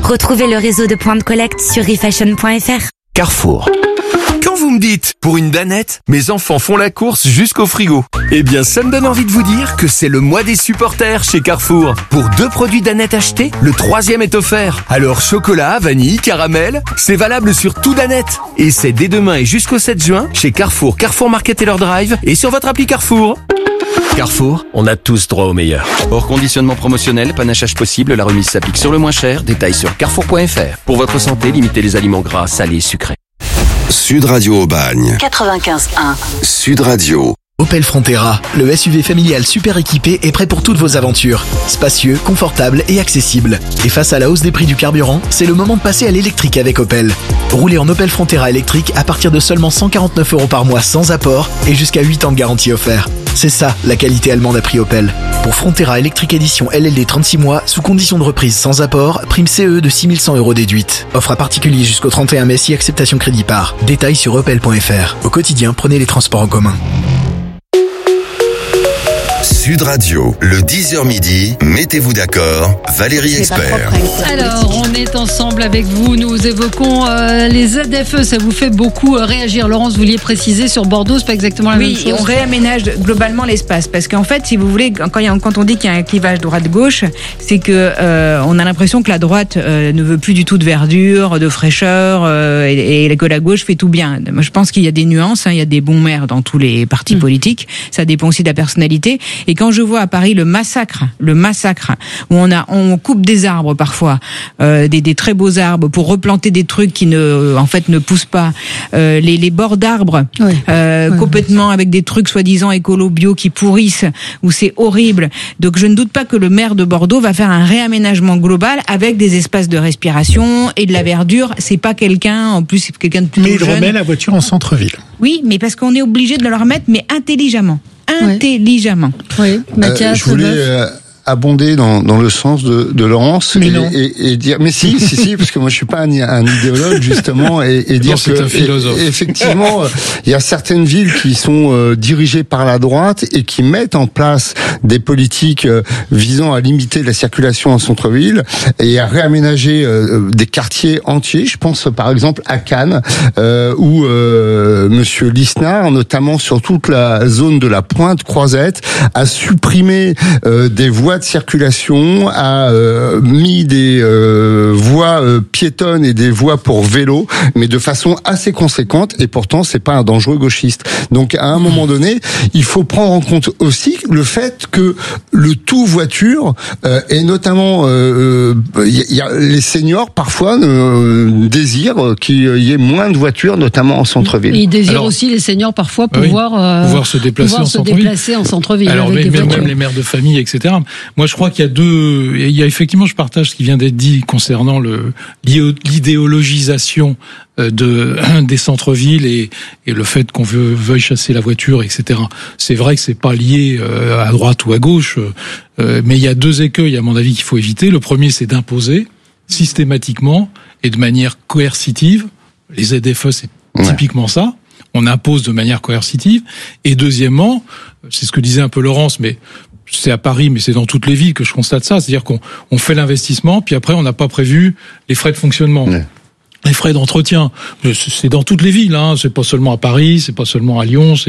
Retrouvez le réseau de points de collecte sur refashion.fr. Carrefour. Quand vous me dites, pour une danette, mes enfants font la course jusqu'au frigo, eh bien ça me donne envie de vous dire que c'est le mois des supporters chez Carrefour. Pour 2 produits danette achetés, le 3e est offert. Alors chocolat, vanille, caramel, c'est valable sur tout danette. Et c'est dès demain et jusqu'au 7 juin chez Carrefour, Carrefour Market et leur drive et sur votre appli Carrefour. Carrefour, on a tous droit au meilleur. Hors conditionnement promotionnel, panachage possible, la remise s'applique sur le moins cher. Détails sur carrefour.fr. Pour votre santé, limitez les aliments gras, salés et sucrés. Sud Radio Aubagne 95.1 Sud Radio. Opel Frontera, le SUV familial super équipé est prêt pour toutes vos aventures. Spacieux, confortable et accessible. Et face à la hausse des prix du carburant, c'est le moment de passer à l'électrique avec Opel. Roulez en Opel Frontera électrique à partir de seulement 149 € par mois sans apport et jusqu'à 8 ans de garantie offerte. C'est ça, la qualité allemande à prix Opel. Pour Frontera électrique édition LLD 36 mois, sous condition de reprise sans apport, prime CE de 6100 € déduite. Offre à particulier jusqu'au 31 mai si acceptation crédit par. Détails sur opel.fr. Au quotidien, prenez les transports en commun. Sud Radio, le 10h midi, mettez-vous d'accord, Valérie Expert. Alors, on est ensemble avec vous, nous évoquons les ZFE, ça vous fait beaucoup réagir. Laurence, vous vouliez préciser sur Bordeaux, c'est pas exactement la même chose. Oui, et on réaménage globalement l'espace, parce qu'en fait, si vous voulez, quand on dit qu'il y a un clivage droite-gauche, c'est que on a l'impression que la droite ne veut plus du tout de verdure, de fraîcheur, et que la gauche fait tout bien. Moi, je pense qu'il y a des nuances, il y a des bons maires dans tous les partis politiques, ça dépend aussi de la personnalité. Et quand je vois à Paris le massacre, où on coupe des arbres parfois, des très beaux arbres pour replanter des trucs qui ne poussent pas, les bords d'arbres, complètement avec des trucs soi-disant écolo bio qui pourrissent, où c'est horrible. Donc je ne doute pas que le maire de Bordeaux va faire un réaménagement global avec des espaces de respiration et de la verdure. C'est pas quelqu'un, en plus c'est quelqu'un de plutôt jeune. Mais il remet la voiture en centre-ville. Oui, mais parce qu'on est obligé de le remettre, mais intelligemment. Oui, Mathias, je voulais abonder dans le sens de Laurence et dire mais si parce que moi je suis pas un idéologue justement et dire non, c'est un philosophe. Effectivement il y a certaines villes qui sont dirigées par la droite et qui mettent en place des politiques visant à limiter la circulation en centre-ville et à réaménager des quartiers entiers. Je pense par exemple à Cannes où monsieur Lisnard, notamment sur toute la zone de la Pointe Croisette, a supprimé des voies de circulation, a mis des voies piétonnes et des voies pour vélo, mais de façon assez conséquente, et pourtant c'est pas un dangereux gauchiste. Donc à un moment donné, il faut prendre en compte aussi le fait que le tout voiture, et notamment y a les seniors parfois désirent qu'il y ait moins de voitures, notamment en centre-ville. Et ils désirent aussi les seniors parfois pouvoir se déplacer en centre-ville. Alors avec des même les mères de famille, etc. Moi, je crois qu'il y a effectivement, je partage ce qui vient d'être dit concernant l'idéologisation des centres-villes et le fait qu'on veuille chasser la voiture, etc. C'est vrai que c'est pas lié à droite ou à gauche, mais il y a 2 écueils, à mon avis, qu'il faut éviter. Le premier, c'est d'imposer systématiquement et de manière coercitive. Les ZFE, c'est typiquement ça. On impose de manière coercitive. Et deuxièmement, c'est ce que disait un peu Laurence, mais c'est à Paris, mais c'est dans toutes les villes que je constate ça. C'est-à-dire qu'on fait l'investissement, puis après, on n'a pas prévu les frais de fonctionnement. Les frais d'entretien. C'est dans toutes les villes, hein. C'est pas seulement à Paris, c'est pas seulement à Lyon,